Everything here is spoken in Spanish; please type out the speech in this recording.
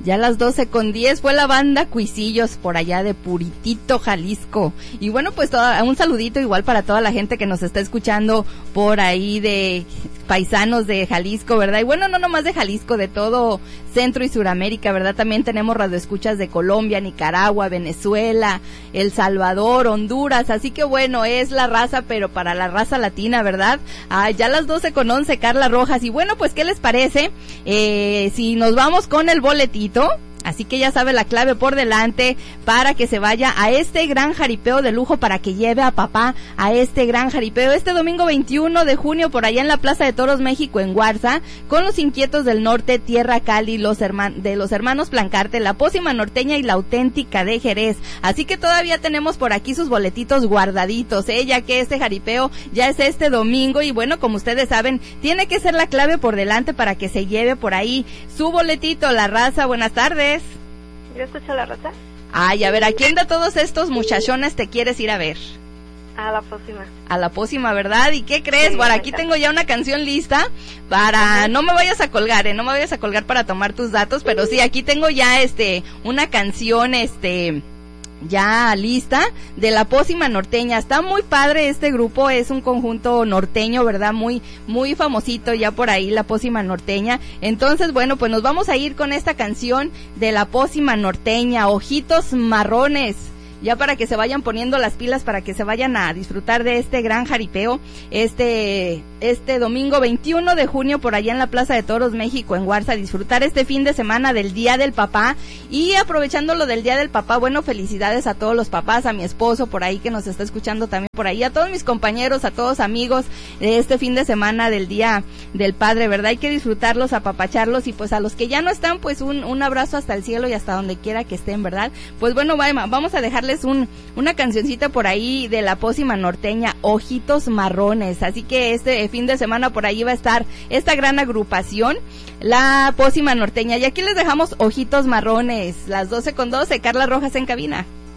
Ya a las 12:10 fue la banda Cuisillos por allá de Puritito, Jalisco. Y bueno, pues un saludito igual para toda la gente que nos está escuchando por ahí de paisanos de Jalisco, ¿verdad? Y bueno, no nomás de Jalisco, de todo Centro y Suramérica, ¿verdad? También tenemos radioescuchas de Colombia, Nicaragua, Venezuela, El Salvador, Honduras. Así que bueno, es la raza, pero para la raza latina, ¿verdad? Ya a las 12:11, Carla Rojas. Y bueno, pues, ¿qué les parece? Si nos vamos con el boletito. Así que ya sabe la clave por delante para que se vaya a este gran jaripeo de lujo, para que lleve a papá a este gran jaripeo este domingo 21 de junio por allá en la Plaza de Toros México en Guarza, con los Inquietos del Norte, Tierra Cali, de los hermanos Plancarte, la Pócima Norteña y la Auténtica de Jerez. Así que todavía tenemos por aquí sus boletitos guardaditos, ya que este jaripeo ya es este domingo y bueno, como ustedes saben, tiene que ser la clave por delante para que se lleve por ahí su boletito. La raza, buenas tardes. ¿Yo escucho la raza? Ay, a ver, ¿a quién de todos estos muchachones te quieres ir a ver? A la Pócima. A la Pócima, ¿verdad? ¿Y qué crees? Sí, Bueno, aquí tengo ya una canción lista para... No me vayas a colgar, no me vayas a colgar para tomar tus datos, pero sí, aquí tengo ya una canción, ya lista de la Pócima Norteña. Está muy padre este grupo, es un conjunto norteño, ¿verdad? Muy famosito ya por ahí, la Pócima Norteña. Entonces, bueno, pues nos vamos a ir con esta canción de la Pócima Norteña, Ojitos Marrones. Ya para que se vayan poniendo las pilas, para que se vayan a disfrutar de este gran jaripeo, este domingo 21 de junio por allá en la Plaza de Toros México en Guarza, disfrutar este fin de semana del Día del Papá. Y aprovechando lo del Día del Papá, bueno, felicidades a todos los papás, a mi esposo por ahí que nos está escuchando también por ahí, a todos mis compañeros, a todos amigos de este fin de semana del Día del Padre, ¿verdad? Hay que disfrutarlos, apapacharlos, y pues a los que ya no están, pues un abrazo hasta el cielo y hasta donde quiera que estén, ¿verdad? Pues bueno, vamos a dejarles una cancioncita por ahí de la Pócima Norteña, Ojitos Marrones. Así que este fin de semana por ahí va a estar esta gran agrupación, la Pócima Norteña. Y aquí les dejamos Ojitos Marrones, las 12:12, Carla Rojas en cabina.